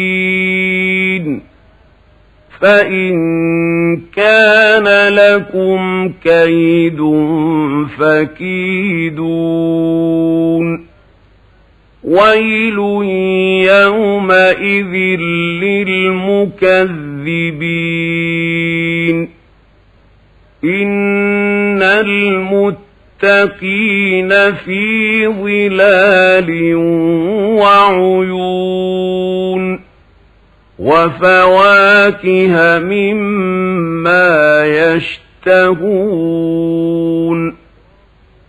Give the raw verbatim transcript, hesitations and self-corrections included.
فإن كان لكم كيد فكيدون ويل يومئذ للمكذبين إن المتقين في ظلال وعيون وفواكه مما يشتهون